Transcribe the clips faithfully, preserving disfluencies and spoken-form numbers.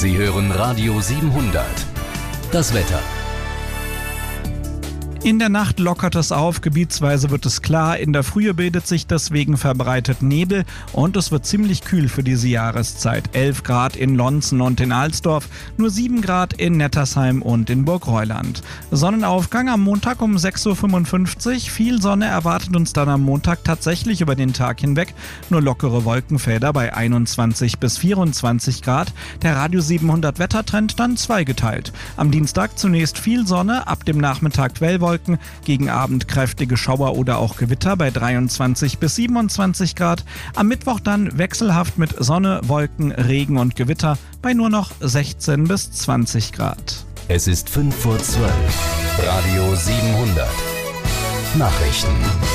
Sie hören Radio siebenhundert. Das Wetter. In der Nacht lockert es auf, gebietsweise wird es klar, in der Frühe bildet sich deswegen verbreitet Nebel und es wird ziemlich kühl für diese Jahreszeit. elf Grad in Lonzen und in Alsdorf, nur sieben Grad in Nettersheim und in Burgreuland. Sonnenaufgang am Montag um sechs Uhr fünfundfünfzig, viel Sonne erwartet uns dann am Montag tatsächlich über den Tag hinweg, nur lockere Wolkenfelder bei einundzwanzig bis vierundzwanzig Grad. Der Radio siebenhundert Wettertrend dann zweigeteilt. Am Dienstag zunächst viel Sonne, ab dem Nachmittag Quellwolken, gegen Abend kräftige Schauer oder auch Gewitter bei dreiundzwanzig bis siebenundzwanzig Grad. Am Mittwoch dann wechselhaft mit Sonne, Wolken, Regen und Gewitter bei nur noch sechzehn bis zwanzig Grad. Es ist fünf vor zwölf. Radio siebenhundert. Nachrichten.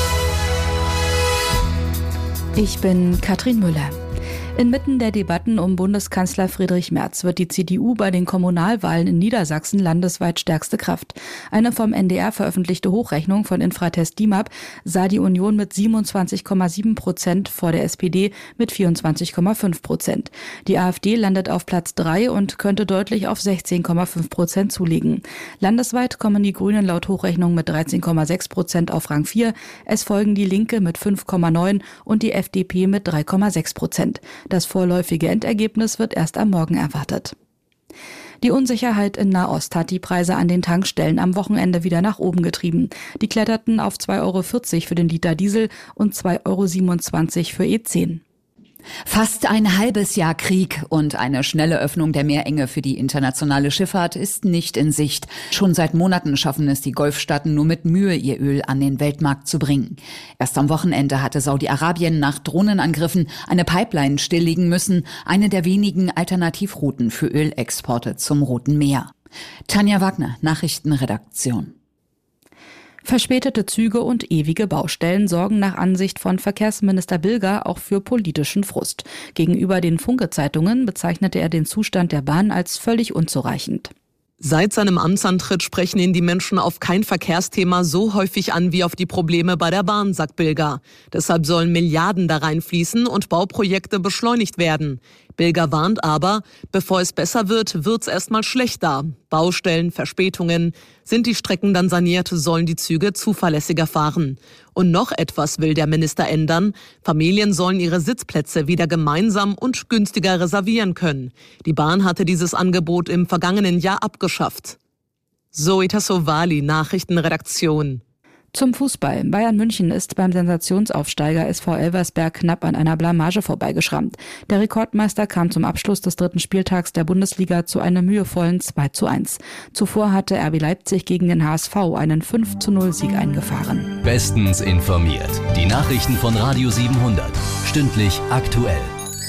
Ich bin Katrin Müller. Inmitten der Debatten um Bundeskanzler Friedrich Merz wird die C D U bei den Kommunalwahlen in Niedersachsen landesweit stärkste Kraft. Eine vom N D R veröffentlichte Hochrechnung von Infratest D I M A P sah die Union mit siebenundzwanzig Komma sieben Prozent vor der S P D mit vierundzwanzig Komma fünf Prozent. Die AfD landet auf Platz drei und könnte deutlich auf sechzehn Komma fünf Prozent zulegen. Landesweit kommen die Grünen laut Hochrechnung mit dreizehn Komma sechs Prozent auf Rang vier. Es folgen die Linke mit fünf Komma neun und die F D P mit drei Komma sechs Prozent. Das vorläufige Endergebnis wird erst am Morgen erwartet. Die Unsicherheit in Nahost hat die Preise an den Tankstellen am Wochenende wieder nach oben getrieben. Die kletterten auf zwei Euro vierzig für den Liter Diesel und zwei Euro siebenundzwanzig für E zehn. Fast ein halbes Jahr Krieg und eine schnelle Öffnung der Meerenge für die internationale Schifffahrt ist nicht in Sicht. Schon seit Monaten schaffen es die Golfstaaten nur mit Mühe, ihr Öl an den Weltmarkt zu bringen. Erst am Wochenende hatte Saudi-Arabien nach Drohnenangriffen eine Pipeline stilllegen müssen, eine der wenigen Alternativrouten für Ölexporte zum Roten Meer. Tanja Wagner, Nachrichtenredaktion. Verspätete Züge und ewige Baustellen sorgen nach Ansicht von Verkehrsminister Bilger auch für politischen Frust. Gegenüber den Funke-Zeitungen bezeichnete er den Zustand der Bahn als völlig unzureichend. Seit seinem Amtsantritt sprechen ihn die Menschen auf kein Verkehrsthema so häufig an wie auf die Probleme bei der Bahn, sagt Bilger. Deshalb sollen Milliarden da reinfließen und Bauprojekte beschleunigt werden. Bilger warnt aber, bevor es besser wird, wird's erstmal schlechter. Baustellen, Verspätungen. Sind die Strecken dann saniert, sollen die Züge zuverlässiger fahren. Und noch etwas will der Minister ändern. Familien sollen ihre Sitzplätze wieder gemeinsam und günstiger reservieren können. Die Bahn hatte dieses Angebot im vergangenen Jahr abgeschafft. Zoe Tassovali, Nachrichtenredaktion. Zum Fußball. Bayern München ist beim Sensationsaufsteiger S V Elversberg knapp an einer Blamage vorbeigeschrammt. Der Rekordmeister kam zum Abschluss des dritten Spieltags der Bundesliga zu einem mühevollen zwei zu eins. Zuvor hatte R B Leipzig gegen den H S V einen fünf zu null Sieg eingefahren. Bestens informiert. Die Nachrichten von Radio siebenhundert. Stündlich aktuell.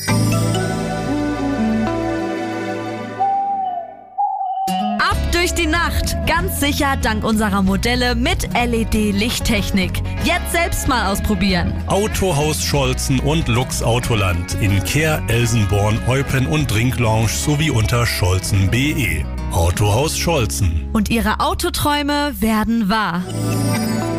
Durch die Nacht, ganz sicher dank unserer Modelle mit L E D-Lichttechnik. Jetzt selbst mal ausprobieren. Autohaus Scholzen und Lux Autoland in Kehr, Elsenborn, Eupen und Trinklounge sowie unter scholzen punkt de. Autohaus Scholzen. Und Ihre Autoträume werden wahr.